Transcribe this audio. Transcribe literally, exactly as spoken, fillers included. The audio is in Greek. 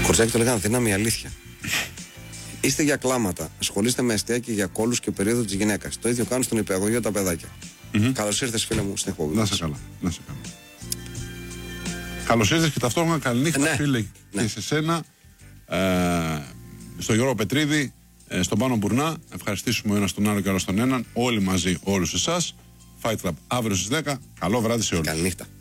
Κορτσάκι το λέγανε δύναμη, αλήθεια. Είστε για κλάματα. Ασχολείστε με αστεία και για κόλους και περίοδο της γυναίκας. Το ίδιο κάνουν στον υπηαγωγείο τα παιδάκια. Mm-hmm. Καλώς ήρθες, φίλε μου, στην εκπομπή. Να σε καλά. Να σε καλά. Καλώς ήρθες και ταυτόχρονα καληνύχτα, ναι. φίλε, ναι. και σε σένα, ε, στον Γιώργο Πετρίδη, ε, στον Πάνο Μπουρνά. Ευχαριστήσουμε ο ένας τον άλλο και ο άλλος τον έναν. Όλοι μαζί, όλους εσάς. Fight Club αύριο στις δέκα. Καλό βράδυ σε όλους. Καληνύχτα.